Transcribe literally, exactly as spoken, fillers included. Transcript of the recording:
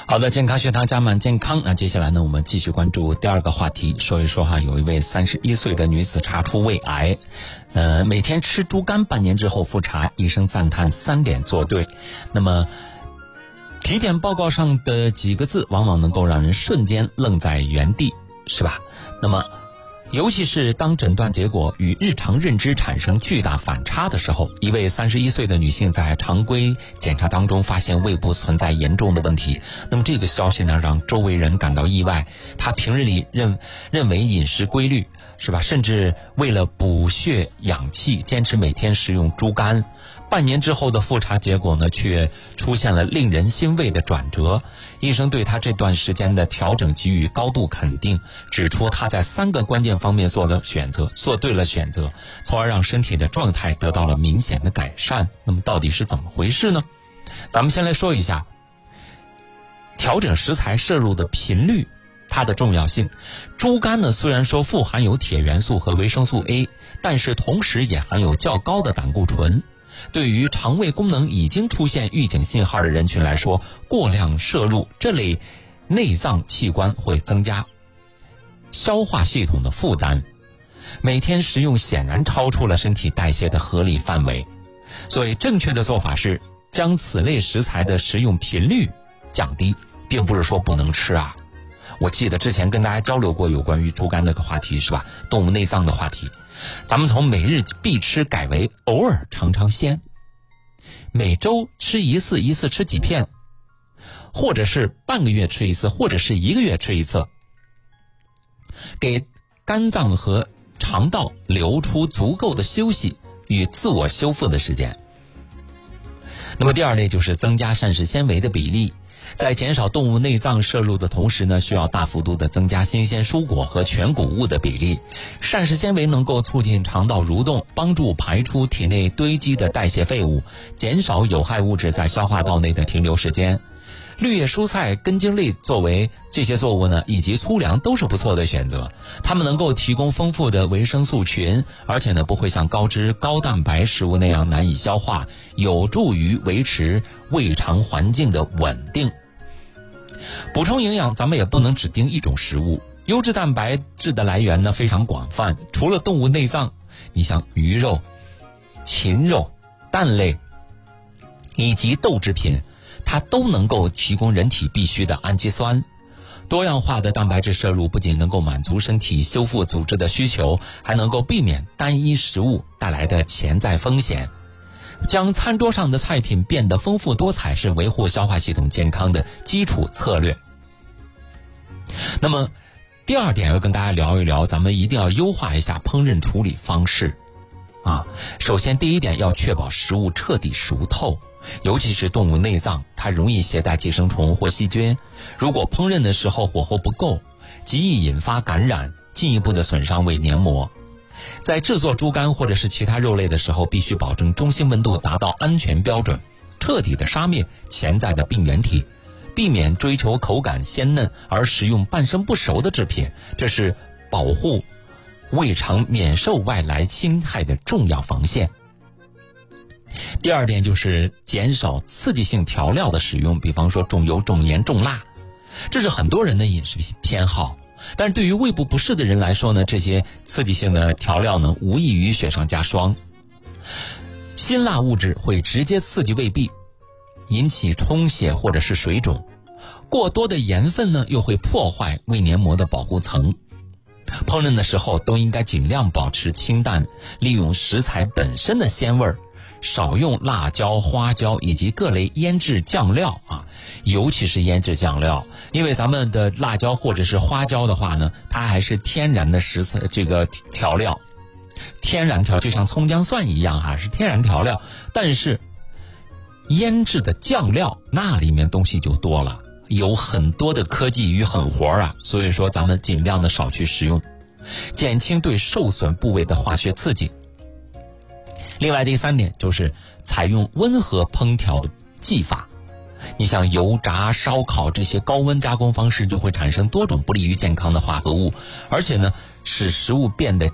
好的，健康学堂加满健康。那接下来呢，我们继续关注第二个话题，说一说哈，有一位三十一岁的女子查出胃癌，呃，每天吃猪肝，半年之后复查，医生赞叹三点做对。那么，体检报告上的几个字，往往能够让人瞬间愣在原地，是吧？那么，尤其是当诊断结果与日常认知产生巨大反差的时候，一位三十一岁的女性在常规检查当中发现胃部存在严重的问题。那么这个消息呢，让周围人感到意外。她平日里认认为饮食规律，是吧？甚至为了补血养气，坚持每天食用猪肝。半年之后的复查结果呢，却出现了令人欣慰的转折。医生对他这段时间的调整给予高度肯定，指出他在三个关键方面做了选择，做对了选择，从而让身体的状态得到了明显的改善。那么到底是怎么回事呢？咱们先来说一下调整食材摄入的频率，它的重要性。猪肝呢，虽然说富含有铁元素和维生素 A， 但是同时也含有较高的胆固醇。对于肠胃功能已经出现预警信号的人群来说，过量摄入这类内脏器官会增加消化系统的负担，每天食用显然超出了身体代谢的合理范围。所以正确的做法是将此类食材的食用频率降低，并不是说不能吃啊。我记得之前跟大家交流过有关于猪肝那个话题，是吧？动物内脏的话题，咱们从每日必吃改为偶尔尝尝鲜，每周吃一次，一次吃几片，或者是半个月吃一次，或者是一个月吃一次，给肝脏和肠道留出足够的休息与自我修复的时间。那么第二类就是增加膳食纤维的比例，在减少动物内脏摄入的同时呢，需要大幅度的增加新鲜蔬果和全谷物的比例。膳食纤维能够促进肠道蠕动，帮助排出体内堆积的代谢废物，减少有害物质在消化道内的停留时间。绿叶蔬菜、根茎类作为这些作物呢，以及粗粮都是不错的选择。它们能够提供丰富的维生素群，而且呢不会像高脂高蛋白食物那样难以消化，有助于维持胃肠环境的稳定。补充营养，咱们也不能只盯一种食物。优质蛋白质的来源呢非常广泛，除了动物内脏，你像鱼肉、禽肉、蛋类以及豆制品，它都能够提供人体必需的氨基酸。多样化的蛋白质摄入不仅能够满足身体修复组织的需求，还能够避免单一食物带来的潜在风险。将餐桌上的菜品变得丰富多彩，是维护消化系统健康的基础策略。那么第二点要跟大家聊一聊，咱们一定要优化一下烹饪处理方式啊。首先第一点，要确保食物彻底熟透，尤其是动物内脏，它容易携带寄生虫或细菌，如果烹饪的时候火候不够，极易引发感染，进一步的损伤胃黏膜。在制作猪肝或者是其他肉类的时候，必须保证中心温度达到安全标准，彻底的杀灭潜在的病原体，避免追求口感鲜嫩而食用半生不熟的制品，这是保护胃肠免受外来侵害的重要防线。第二点就是减少刺激性调料的使用，比方说重油、重盐、重辣，这是很多人的饮食偏好。但是对于胃部不适的人来说呢，这些刺激性的调料呢，无异于雪上加霜。辛辣物质会直接刺激胃壁，引起充血或者是水肿。过多的盐分呢，又会破坏胃黏膜的保护层。烹饪的时候都应该尽量保持清淡，利用食材本身的鲜味儿，少用辣椒、花椒以及各类腌制酱料啊，尤其是腌制酱料，因为咱们的辣椒或者是花椒的话呢，它还是天然的食材，这个调料，天然调就像葱姜蒜一样哈、啊，是天然调料。但是腌制的酱料那里面东西就多了，有很多的科技与狠活啊，所以说咱们尽量的少去食用，减轻对受损部位的化学刺激。另外第三点就是采用温和烹调的技法，你像油炸、烧烤这些高温加工方式就会产生多种不利于健康的化合物，而且呢使食物变得